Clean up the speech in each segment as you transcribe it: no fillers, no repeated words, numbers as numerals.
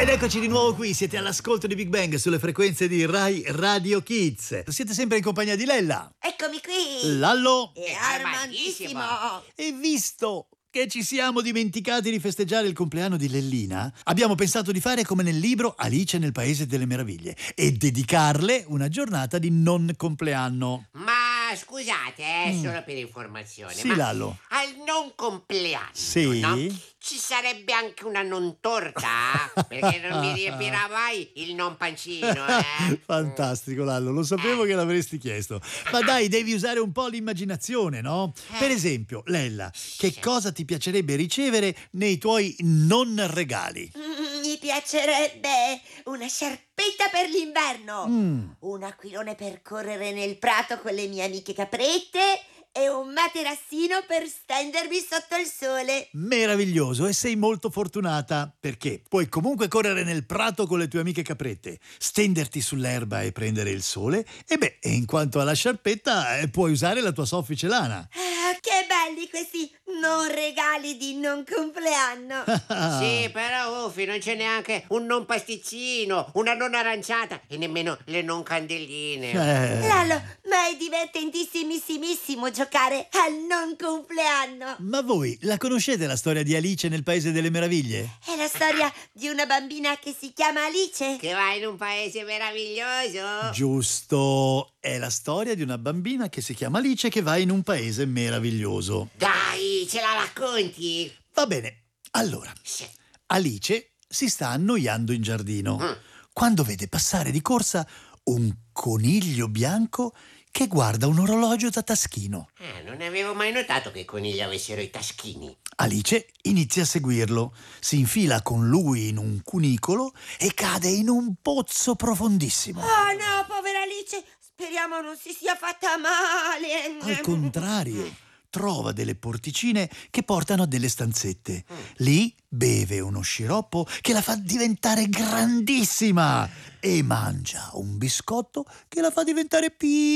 Ed eccoci di nuovo qui, siete all'ascolto di Big Bang sulle frequenze di Rai Radio Kids. Siete sempre in compagnia di Lella, Eccomi qui! Lallo E Armandissimo! e visto che ci siamo dimenticati di festeggiare il compleanno di Lellina, abbiamo pensato di fare come nel libro Alice nel Paese delle Meraviglie e dedicarle una giornata di non compleanno. Ma scusate, solo per informazione. Sì, ma Lallo. al non compleanno, Sì? no? Ci sarebbe anche una non torta? Perché non mi riempirà mai il non pancino, eh? Fantastico, Lallo, lo sapevo che l'avresti chiesto. Ma dai, devi usare un po' l'immaginazione, no? Per esempio, Lella, che cosa ti piacerebbe ricevere nei tuoi non regali? Mi piacerebbe una sciarpetta per l'inverno, un aquilone per correre nel prato con le mie amiche caprette e un materassino per stendermi sotto il sole. Meraviglioso, e sei molto fortunata perché puoi comunque correre nel prato con le tue amiche caprette, stenderti sull'erba e prendere il sole e in quanto alla sciarpetta puoi usare la tua soffice lana. Ah, che belli questi non regali di non compleanno. Sì, però Uffi, non c'è neanche un non pasticcino, una non aranciata e nemmeno le non candeline. Lallo, ma è divertentissimissimo giocare al non compleanno. Ma voi la conoscete la storia di Alice nel Paese delle Meraviglie? È la storia di una bambina che si chiama Alice. Che va in un paese meraviglioso. Giusto, è la storia di una bambina che si chiama Alice che va in un paese meraviglioso. Dai, ce la racconti? Va bene, allora, Sì. Alice si sta annoiando in giardino quando vede passare di corsa un coniglio bianco che guarda un orologio da taschino. Non avevo mai notato che i conigli avessero i taschini. Alice inizia a seguirlo, si infila con lui in un cunicolo e cade in un pozzo profondissimo. Oh no, povera Alice, speriamo non si sia fatta male. Al contrario, trova delle porticine che portano a delle stanzette. Lì beve uno sciroppo che la fa diventare grandissima e mangia un biscotto che la fa diventare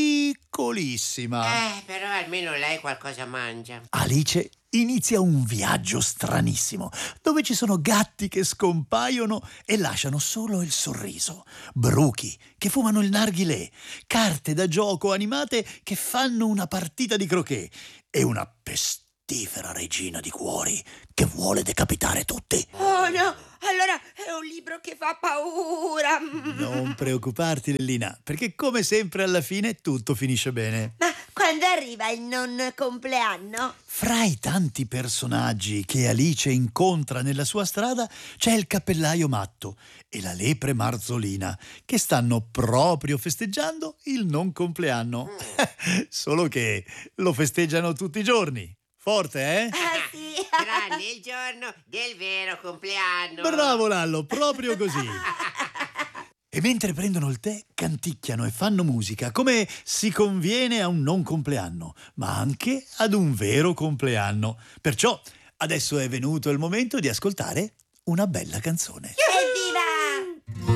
piccolissima. Però almeno lei qualcosa mangia. Alice inizia un viaggio stranissimo, dove ci sono gatti che scompaiono e lasciano solo il sorriso, bruchi che fumano il narghilè, carte da gioco animate che fanno una partita di croquet e una pestifera regina di cuori che vuole decapitare tutti. Oh no, allora è un libro che fa paura. Non preoccuparti, Lellina, perché come sempre alla fine tutto finisce bene. Ma quando arriva il non compleanno? Fra i tanti personaggi che Alice incontra nella sua strada c'è il cappellaio matto e la lepre Marzolina, che stanno proprio festeggiando il non compleanno. Solo che lo festeggiano tutti i giorni. Forte, eh? Ah sì. Tranne il giorno del vero compleanno. Bravo Lallo, proprio così. E mentre prendono il tè, canticchiano e fanno musica, come si conviene a un non compleanno, ma anche ad un vero compleanno. Perciò adesso è venuto il momento di ascoltare una bella canzone. Evviva!